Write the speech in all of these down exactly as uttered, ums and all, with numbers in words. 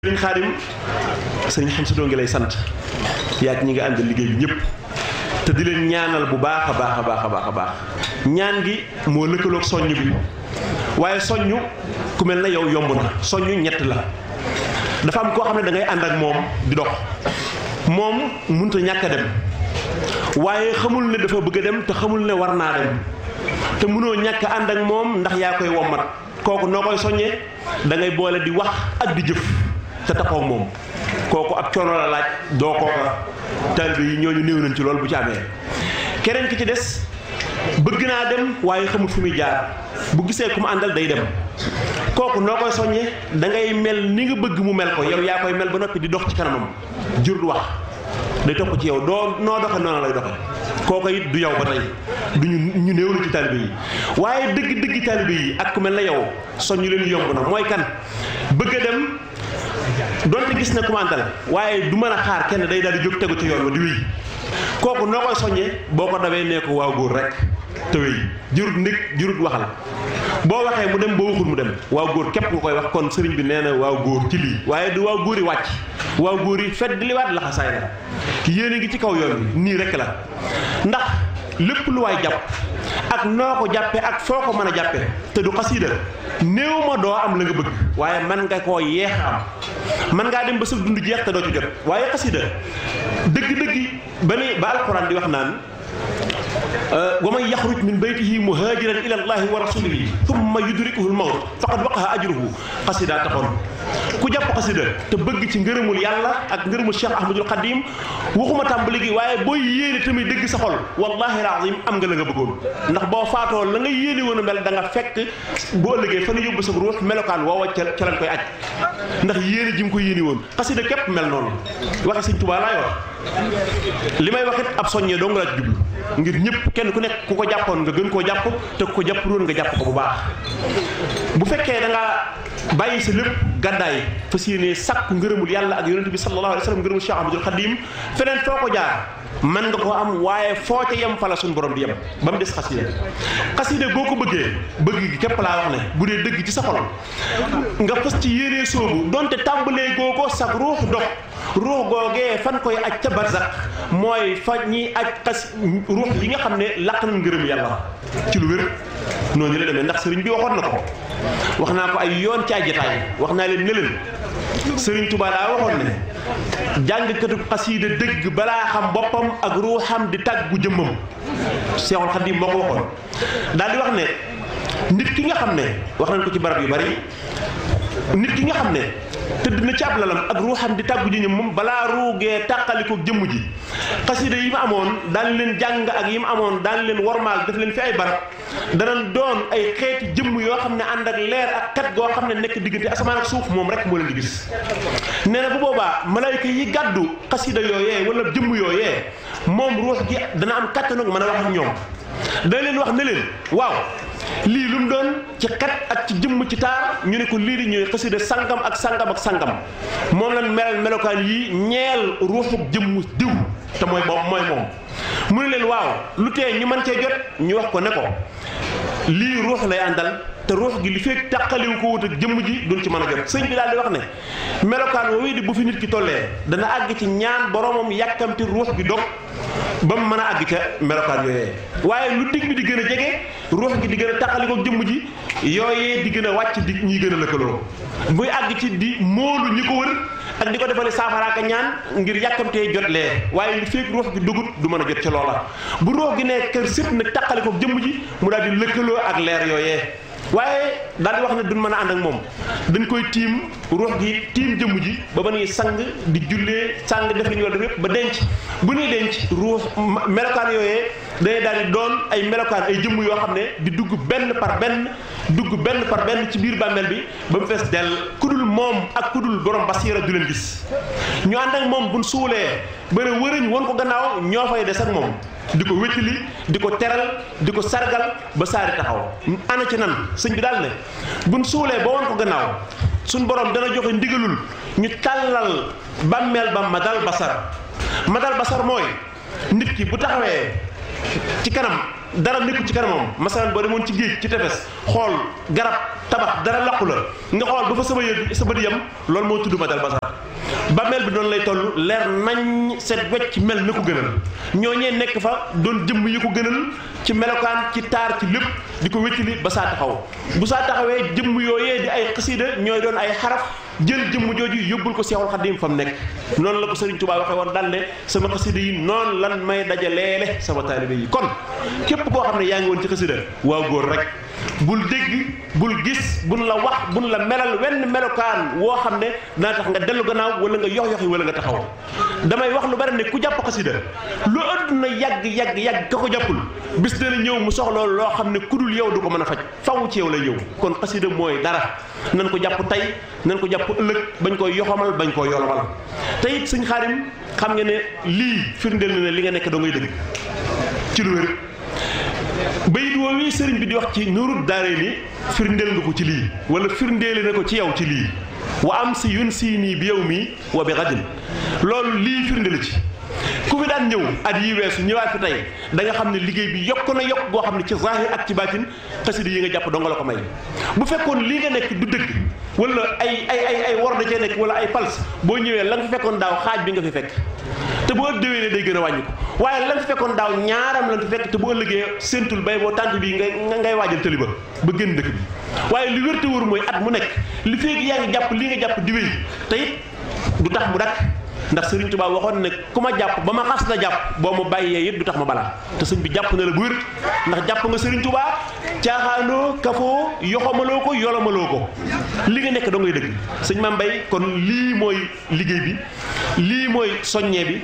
sëriñ Xaadim sëriñ Xamsatu ngi lay sant yaag ñi nga àndal liggéey bi ñëpp te di leen ñaanal bu baax a baax a baax a baax a baax ñaan gi moo lëkkaloog soññ bi waaye soññ ku mel na yow yomb na soññ ñett la dafa am koo xam ne da ngay ànd ak moom di dox moom mënut a ñàkk a dem waaye xamul ne dafa bëgg a dem te xamul ne war naa dem te mënoo ñàkk ànd ak moom ndax yaa koy wommat kooku noo koy soññee da ngay boole di wax ak di jëf te taxaw moom kooku ab coono la laaj doo kooka taalibe yi ñooñu néew nañ ci loolu bu ci amee keneen ki ci des bëgg naa dem waaye xamul fu muy jaar bu gisee ku mu àndal day dem kooku noo koy soññee da ngay mel ni nga bëgg mu mel ko yow yaa koy mel ba noppi di dox ci kanamam jur du wax day topp ci yow doo noo doxe noonu lay doxe kooku it du yow ba tey du ñu ñu néew na ci taalibe yi waaye dëgg dëgg taalibe yi ak ku mel na yow soññu leen yomb na mooy kan bëgg a dem donte gis na ku mu àndal waaye du mën a xaar kenn day daal di jóg tegu ci yoon wa di wéy kooku noo koy soññee boo ko dawee nee ko waaw góor rek te wéy jurut ndig jurut waxal boo waxee mu dem boo waxul mu dem waaw góor képp nga koy wax kon sëriñ bi nee na waaw góor ci lii waaye du waaw góor yi wàcc waaw góor yi fedd di liwaat laxasaay la yéen a ngi ci kaw yoon bi nii rek la ndax lépp lu waay jàpp ak noo ko jàppee ak foo ko mën a jàppee te du xasiida néew ma doo am la nga bëgg waaye man nga koo yeex am man ngaa dem ba sa dund jeex te doo ci jot waaye xasiida dëgg-dëgg ba ni ba alquran di wax naan wa man yaxruj min baytihi muhaajiran ila allahi wa rasulihi thumma yudrikuhu al-mawt faqad waqa'a ajruhu xasida taxoon ku jàpp xasida te bëgg ci ngërëmul yàlla ak ngërëmul Cheikh Ahmadul Xadim waxuma tàmbali gi waaye booy yéene tamit dëgg sa xol wallahi alazim am nga la nga bëggoon ndax boo faatoo la nga yéene woon a mel da nga fekk boo ëllëgee fa nu yóbbu sa ruux melokaan woowa ca ca lañ koy aj ndax yéene ji mu ko yéene woon xasida képp mel noonu waxe Sëñ Tuubaa laay wax li may waxit ab soññee doo nga la jublu ngir ñëpp kenn ku nekk ku ko jàppoon nga gën koo jàpp te ku ko jàpp woon nga jàpp ko bu baax bu fekkee da nga bàyyi sa lépp gàddaay fas yéene sàkku ngërëmul yàlla ak yonent bi sallallahu alayhi wa sallam ngërëmul Cheikh Ahmadul Xadim feneen foo ko jaar mën nga koo am waaye foo ca yem fa la suñu borom di yem ba mu des xasida xasida boo ko bëggee bëgg gi képp laa wax ne bu dee dëgg ci sa xol nga fas ci yéenee soobu donte tàmbalee goo ko sag ruux dox ruux googee fan koy aj ca barzak mooy fa ñiy aj xas ruux yi nga xam ne laq nañ ngërëm yàlla ci lu wér noonu la demee ndax sëriñ bi waxoon na ko wax naa ko ay yoon ci ay jotaay wax naa leen ne leen sëriñ Tuubaa daa waxoon ne jàngkatu xasiida dëgg balaa xam boppam ak ruuxam di tàggu jëmmam Seexul Xadiim moo ko waxoon daal di wax ne nit ki nga xam ne wax nañ ko ci barab yu bari nit ki nga xam ne tëdd na ci ab lalam ak ruuxam di tàggu ji moom balaa ruugee tàqaliko jëmm ji xasida yi mu amoon daan leen jàng ak yi mu amoon daan leen wormaal def leen fi ay barab danañ doon ay xeeti jëmm yoo xam ne ànd ak leer ak kat goo xam ne nekk diggante asamaan ak suuf moom rek moo leen di gis nee na bu boobaa malayka yi gàddu xasida yooyee wala jëmm yooyee moom ruux gi dana am kàttanu mën a wax ak ñoom dana leen wax ne leen waaw lii lu mu doon ci xet ak ci jëmm ci taar ñu ne ko lii di ñooy xasida sangam ak sangam ak sangam moom lañ melal melokaan yi ñeel ruuxub jëmm diw te mooy boobu mooy moom mu ne leen waaw lu tee ñu mën cee jot ñu wax ko ne ko lii ruux lay àndal te ruux gi li fekk tàqaliwu ko wut ak jëmm ji duñ ci mën a jot sëñ bi daal di wax ne melokaan woowu di bu fi nit ki tollee dana àgg ci ñaan boromam yàkkamti ruux gi dog ba mu mën a àgg ca melokaan yooyee waaye lu dig bi di gën a jege ruux gi di gën a tàqalikoo jëmm ji yooyee di gën a wàcc di ñuy gën a lëkkaloo buy àgg ci di móolu ñi ko wër ak di ko defale saafaraaka ñaan ngir yàkkamtee jot lee waaye li fekk ruux gi dugut du mën a jot ca loola bu ruux gi ne kër sëpp nag tàqalikoo jëmm ji mu daal di lëkkaloo ak leer yooyee waaye daal di wax ne duñ mën a ànd ak moom dañ koy tiim ruux gi tiim jëmm ji ba ba nuy sang di jullee sang def li ñu war def yépp ba denc bu ñuy denc ruux melokaan yooyee dañuy daal di doon ay melokaan ay jëmm yoo xam ne di dugg benn par benn dugg benn par benn ci biir bàmmeel bi ba mu fees dell kudul moom ak kudul borom basiira du leen gis ñu ànd ak moom buñ suulee ba ne wërëñ won ko gannaaw ñoo fay des ak moom di ko wéttali di ko teral di ko sargal ba saari taxaw ana ci nan sëñ bi daal ne buñ suulee ba won ko gannaaw suñ borom dana joxe ndigalul ñu tàllal bàmmeel ba madal basar madal basar mooy nit ki bu taxawee ci kanam dara nekku ci kanamam masalan boo demoon ci géej ci tefes xool garab tabax dara laqu la nga xool ba fa sama yë sa bët yam loolu moo tudd madal basar bàmmeel bi noonu lay toll leer nañ set wecc mel na ko gënal ñooñee nekk fa doon jëmm yi ko gënal ci melokaan ci taar ci lépp di ko wéttali ba saa taxaw bu saa taxawee jëmm yooyee di ay xasida ñooy doon ay xaraf jël jëmm jooju yóbbul ko Seexul Xadiim fa mu nekk noonu la ko Sëriñ Tuubaa waxee woon daal ne sama xasida yi noonu lan may dajaleele sama taalibe yi kon képp koo xam ne yaa ngi woon ci xasida waaw góor rek bul dégg bul gis buñ la wax buñ la melal wenn melokaan woo xam ne dana tax nga dellu gannaaw wala nga yox yoxi wala nga taxaw damay wax lu bari ne ku jàpp xasida lu àdduna yàgg yàgg yàgg ka ko jàppul bis dana ñëw mu soxla loo xam ne ku dul yow du ko mën a faj faw ci yow lay ñëw kon xasida mooy dara nan ko jàpp tey nan ko jàpp ëllëg bañ koy yoxamal bañ koy yolomal te it sëñ Xaadim xam nga ne lii firndeel na ne li nga nekk doo ngay dëgg ci lu wér bayit woowu sëriñ bi di wax ci Nuuru Daarayni firndeel nga ko ci lii wala firndeele na ko ci yow ci lii wa am si yun sii nii bi yow mii wa bi xadin loolu lii firndeel ci ku fi daan ñëw at yi weesu ñëwaat fi tey da nga xam ne liggéey bi yokk na yokk goo xam ne ci zahir ak ci baatin xasida yi nga jàpp donga la ko may bu fekkoon lii nga nekk du dëgg wala ay ay ay ay war da cee nekk wala ay pals boo ñëwee la nga fi fekkoon daaw xaaj bi nga fi fekk te bu ëllëgee day gën a wàññi ko waaye la nga fi fekkoon daaw ñaaram la nga fi fekk te bu ëllëgee séentul bay boo tànt bi ngay ngay waajal tëli ba ba génn dëkk bi waaye li wér te wóor mooy at mu nekk li feeg yaa ngi jàpp li nga jàpp di wéy te it du tax mu dakk ndax Sëriñ Tuubaa waxoon ne ku ma jàpp ba ma xas la jàpp boo ma bàyyee it du tax ma balaa te sëñ bi jàpp na la bu wér ndax jàpp nga Sëriñ Tuubaa caaxaanoo kafoo yoxamaloo ko yolomaloo ko li nga nekk da ngay dëgg sëñ Mame Mbaye kon lii mooy liggéey bi lii mooy soññee bi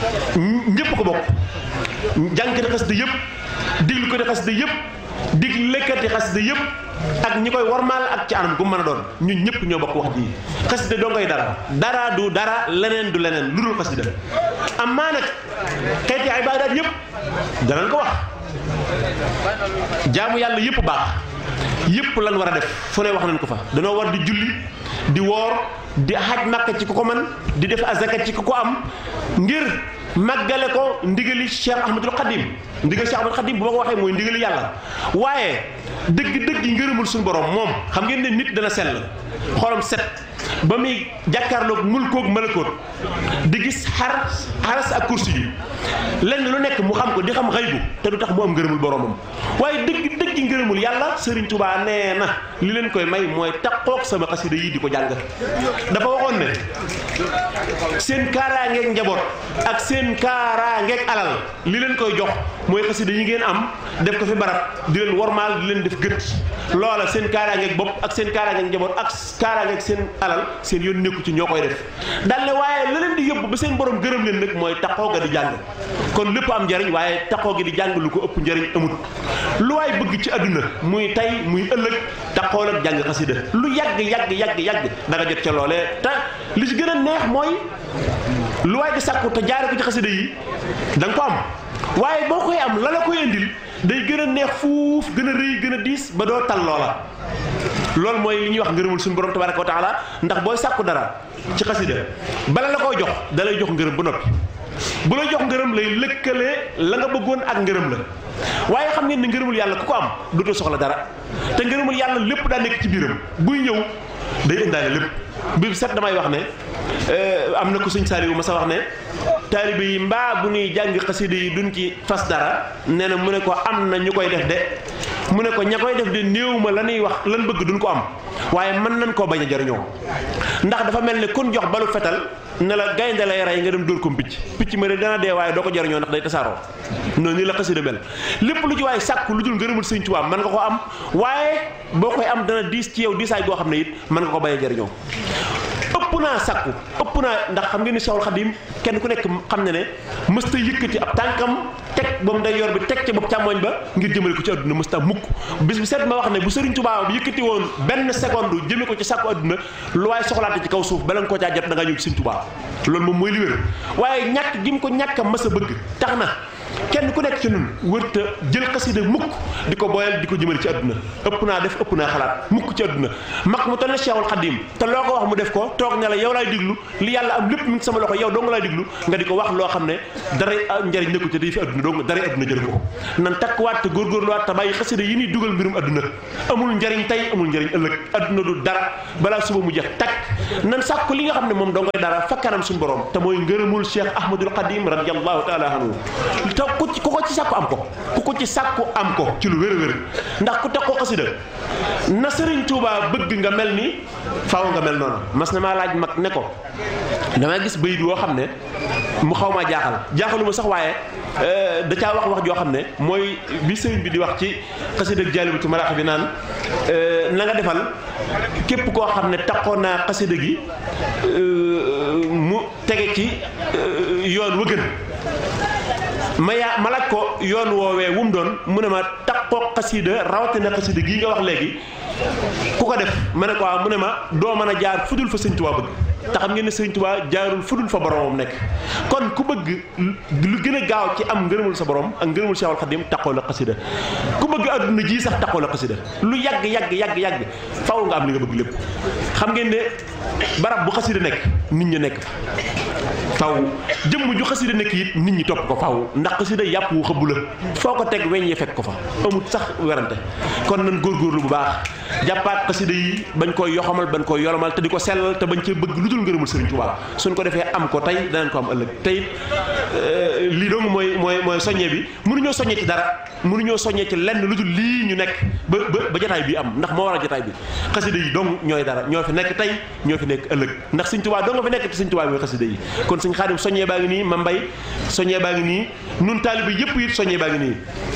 ñëpp ko bokk jànkati xasida yëpp diglu ko di xasida yëpp dig lekkati xasida yëpp ak ñi koy warmaal ak ci anam gu mën a doon ñun ñëpp ñoo bokk wax ji xasida doo ngay dara dara du dara leneen du leneen lu dul xasida am maa nag xeeti ibaadaat yëpp danañ ko wax jaamu yàlla yëpp baax yëpp lan war a def fu ne wax nañ ko fa danoo war di julli di woor di xaj Makka ci ku ko man di def azaka ci ku ko am ngir màggale ko ndigali Cheikh Ahmadul Khadim ndigal Cheikh Ahmadul Khadim bu ma ko waxee mooy ndigali yàlla waaye dëgg-dëgg yi ngërëmul suñu borom moom xam ngeen ne nit dana sell xolam set ba muy jàkkaarloog mulkoog malakoot di gis xar xaras ak kursi yi lenn lu nekk mu xam ko di xam xaybu te du tax mu am ngërëmul boromam waaye dëgg dëgg ngërëmul yàlla Serigne Touba nee na li leen koy may mooy taqoog sama xasida yi di ko jàng dafa waxoon ne seen kaaraangeeg njaboot ak seen kaaraangeeg alal li leen koy jox mooy xasida yi ngeen am def ko fi barab di leen wormaal di leen def gët loola seen kaaraangeeg bopp ak seen kaaraangeeg njaboot ak kaaraangeeg seen alal seen yoon nekku ci ñoo koy def daal ne waaye la leen di yóbbu ba seen borom gërëm leen nag mooy taqoo ga di jàng kon lépp am njariñ waaye taqoo gi di jàng lu ko ëpp njariñ amut lu waay bëgg ci àdduna muy tey muy ëllëg taqoo ak jàng xasida lu yàgg yàgg yàgg yàgg da nga jot ca loolee te li ci gën a neex mooy lu waay di sàkku te jaare ko ci xasida yi da nga ko am waaye boo koy am la la koy indil day gën a neex fuuf gën a rëy gën a diis ba doo tal loola loolu mooy li ñuy wax ngërëmul suñu borom tabaraka wa taala ndax booy sàkku dara ci xasida bala la koy jox da lay jox ngërëm ba noppi bu lay jox ngërëm lay lëkkalee la nga bëggoon ak ngërëm la waaye xam ngeen ne ngërëmul yàlla ku ko am dootoo soxla dara te ngërëmul yàlla lépp daa nekk ci biiram buy ñëw day indaale lépp bi set damay wax ne am na ko sëñ Saliou ma sa wax ne taalibe yi mbaa bu ñuy jàng xasida yi duñ ci fas dara nee na mu ne ko am na ñu koy def de mu ne ko ña koy def de néew ma la ñuy wax lan bëgg duñ ko am waaye mën nañ koo bañ a jariñoo ndax dafa mel ne kun jox balu fetal ne la gaynde lay rey nga dem dóor ko picc picc ma de dana dee waaye doo ko jariñoo ndax day tasaaroo noonu nii la xasida mel lépp lu ci waaye sàkku lu dul ngërëmul Sëñ Tuubaa mën nga ko am waaye boo koy am dana diis ci yow diisaay boo xam ne it mën nga ko bañ a jariñoo ëpp naa sàkku ëpp naa ndax xam ngeen ni Seexul Xadiim kenn ku nekk xam ne ne mësta yëkkati ab tànkam teg ba mu day yor bi teg ca bopp càmmoñ ba ngir jëmale ko ci àdduna mësta mukk bis bu set ma wax ne bu Sëriñ Tuubaa yëkkati woon benn seconde jëme ko ci sàkku àdduna lu waaye soxlaate ci kaw suuf bala nga koo caa jot da ngaa ñëw ci Sëriñ Tuubaa loolu moom mooy li wér waaye ñàkk gi mu ko ñàkk a mës a bëgg tax na kenn ku nekk ci ñun wërta jël xasida mukk di ko boyal di ko jëmale ci àdduna ëpp naa def ëpp naa xalaat mukk ci àdduna mag mu toll ne Cheikhul Khadim te loo ko wax mu def ko toog ne la yow laay diglu li yàlla am lépp mi ngi sama loxo yow dong laay diglu nga di ko wax loo xam ne dara njariñ nekku ci day fi àdduna dong dara àdduna jël ko nan takkuwaat te góorgóorluwaat te bàyyi xasida yi ñuy dugal mbirum àdduna amul njariñ tey amul njariñ ëllëg àdduna du dara balaa suba mu jeex takk nan sàkku li nga xam ne moom dong koy dara fa kanam suñu borom te mooy ngërëmul Cheikh Ahmadul Khadim radiyallahu taala anhu te ku ku ko ci sàkku am ko ku ko ci sàkku am ko ci lu wér a wér ndax ku teg ko xasida na Sëriñ Tuubaa bëgg nga mel ni faaw nga mel noonu mas na maa laaj mag ne ko dama gis bayit woo xam ne mu xaw maa jaaxal jaaxalu ma sax waaye da caa wax wax joo xam ne mooy bi sëriñ bi di wax ci xasida ak Jaalibatu Maraaxib bi naan na nga defal képp koo xam ne taxoon naa xasida gi mu tege ci yoon wa gën ma yaa ma laaj ko yoon woowee wu mu doon mu ne ma taxoo xasida rawatina xasida gii nga wax léegi ku ko def ma ne ko waaw mu ne ma doo mën a jaar fudul fa Sëriñ Tuubaa bëgg te xam ngeen ne Sëriñ Tuubaa jaarul fudul fa boromam nekk kon ku bëgg lu gën a gaaw ci am ngërëmul sa borom ak ngërëmul Cheikhul Khadim taxoo la xasida ku bëgg adduna ji sax taxoo la xasida lu yàgg yàgg yàgg yàgg faaw nga am li nga bëgg lépp xam ngeen ne barab bu xasida nekk nit ñi nekk faw jëmm ju xasida nekk it nit ñi topp ko faw ndax xasida yàpp wu xëbbu la foo ko teg weñ yi fekk ko fa amut sax werante kon nan góorgóorlu bu baax jàppaat xasida yi bañ koy yoxamal bañ koy yolomal te di ko sellal te bañ cee bëgg lu dul ngërëmul Sëriñ Tuubaa suñ ko defee am ko tey danañ ko am ëllëg tey lii dong mooy mooy mooy soññe bi mënuñoo soññee ci dara mënuñoo soññee ci lenn lu dul lii ñu nekk ba ba ba jataay bi am ndax moo war a jataay bi xasida yi dong ñooy dara ñoo fi nekk tey ñoo fi nekk ëllëg ndax Sëriñ Tuubaa dong nga fi nekk te Sëriñ Tuubaa mooy xasida yi kon Sëriñ Xaadim soññee baa ngi nii ma mbay soññee baa ngi nii nun taalibe yëpp it soññee baa ngi nii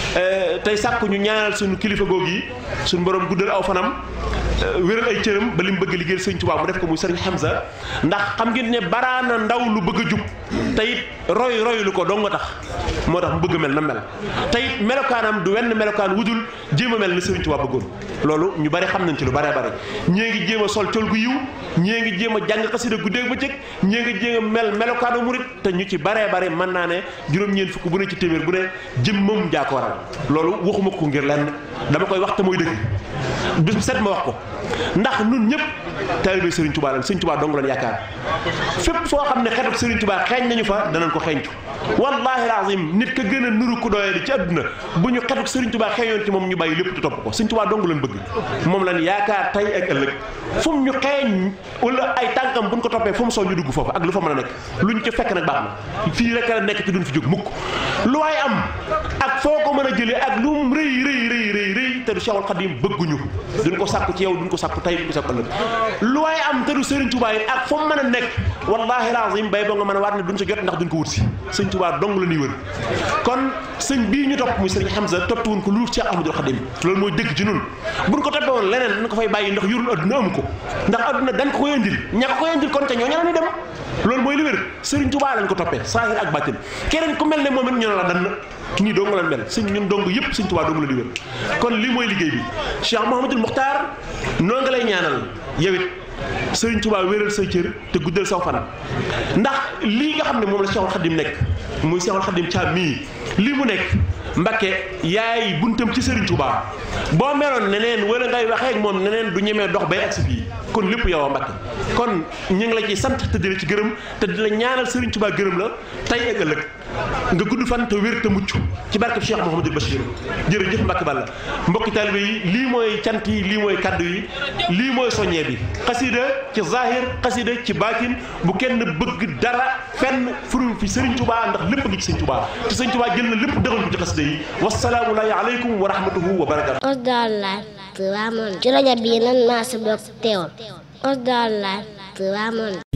tey sàkku ñu ñaanal suñu kilifa googu yi suñu borom guddal aw fanam wéral ay cëram ba li mu bëgg liggéeyal Sëriñ Tuubaa mu def ko muy Sëriñ Hamza ndax xam ngeen ne baraana ndaw lu bëgg a jub te it roy roy lu ko dong nga tax moo tax mu bëgg mel na mel te it melokaanam du wenn melokaan wudul jéem a mel ni Sëriñ Tuubaa bëggoon loolu ñu bari xam nañ ci lu bare bare ñée ngi jéem a sol col gu yiw ñée ngi jéem a jàng xasida guddeeg bëccëg ñée ngi jéem a mel melokaanu murit te ñu ci bare bare mën naa ne juróom-ñeent fukk bu ne ci téeméer bu ne jëmmam jaa ko waral loolu waxuma ko ngir lenn dama koy wax te mooy dëgg bis bu set ma wax ko ndax nun ñëpp taalibe Sëriñ Tuubaa lañ Sëriñ Tuubaa dong lañ yaakaar fépp foo xam ne xetuk Sëriñ Tuubaa xeeñ nañu fa danañ ko xeeñtu wallahi alazim nit ka gën a nuru ku doyee di ci àdduna bu ñu xetuk Sëriñ Tuubaa xeeñoon ci moom ñu bàyyi lépp te topp ko Sëriñ Tuubaa dong lañ bëgg moom lañ yaakaar tey ak ëllëg fu mu ñu xeeñ wala ay tànkam buñ ko toppee fu mu soo ñu dugg foofu ak lu fa mën a nekk luñ ci fekk nag baax na fii rek la nekk ci duñ fi jóg mukk lu waay am ak foo ko mën a jëlee ak lu mu rëy rëy rëy rëy rëy te du Cheikhul Khadim bëgguñu duñ ko sàkku ci yow duñ ko sàkku tey duñ ko sàkku ëllëg lu waay am te du Sëriñ Tuubaa yi ak fu mu mën a nekk wallahi alazim bay boo nga mën a waat ne duñ sa jot ndax duñ ko wut si Sëriñ Tuubaa dong la ñuy wër kon sëñ bii ñu topp muy Sëriñ Hamza topp wuñ ko lu Cheikh Ahmadul Khadim loolu mooy dëgg ci nun buñ ko toppee woon leneen dañ ko fay bàyyi ndax yorul adduna amu ko ndax adduna dañ ko koy indil ña ko koy indil kon te ñoo ña la dem loolu mooy li wér Sëriñ Tuubaa lañ ko toppee saahir ak baatin keneen ku mel ne moom it ñu ne la dan nii dong la mel sëñ ñun dong yëpp Sëriñ Tuubaa dong la di wér kon lii mooy liggéey bi Cheikh Mouhamadul Muxtaar noo nga lay ñaanal yow it Sëriñ Tuubaa wéral say cër te guddal saw fan ndax lii nga xam ne moom la Cheikhul Khadim nekk muy Cheikhul Khadim Thiam mii lii mu nekk Mbakke yaay buntam ci Sëriñ Tuubaa boo meloon neneen wala ngay waxee ak moom neneen du ñemee dox bay agsi fii kon lépp yow a Mbakke kon ñu ngi la ciy sant te di la ci gërëm te di la ñaanal Sëriñ Tuubaa gërëm la tey ak ëllëg nga gudd fan te wér te mucc ci barkeb Cheikh Mouhamadul Bachir jërëjëf Mbakke Balla mbokki taalibe yi lii mooy cant yi lii mooy kaddu yi lii mooy soññee bi xasida ci zahir xasida ci baatin bu kenn bëgg dara fenn furu fi Sëriñ Tuubaa ndax lépp ngi ci Sëriñ Tuubaa te Sëriñ Tuubaa jël na lépp dëxal ko ci xasida yi wasalaamu aleykum wa rahmatuhu wa barakatuh Osdallah Tuwamon ci rajo bi nan maa sa bokk teewal Osdallah Tuwamon